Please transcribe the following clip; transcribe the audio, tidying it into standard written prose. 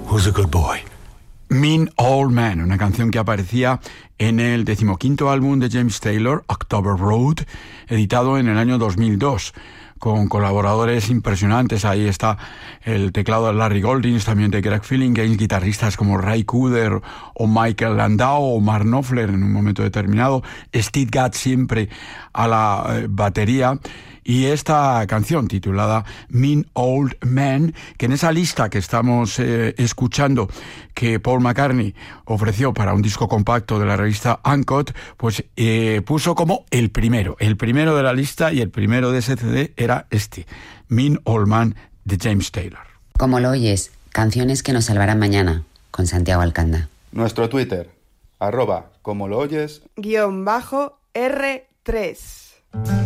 Who's a Good Boy. Mean Old Man, una canción que aparecía en el 15º álbum de James Taylor, October Road, editado en el año 2002, con colaboradores impresionantes. Ahí está el teclado de Larry Goldings, también de Greg Phillinganes, guitarristas como Ray Cooder o Michael Landau o Mark Knopfler en un momento determinado, Steve Gadd siempre a la batería. Y esta canción titulada Mean Old Man, que en esa lista que estamos escuchando, que Paul McCartney ofreció para un disco compacto de la revista Uncut, pues puso como el primero de la lista, y el primero de ese CD era este, Mean Old Man de James Taylor. Como lo oyes, canciones que nos salvarán mañana, con Santiago Alcanda. Nuestro Twitter, @como lo oyes, _R3.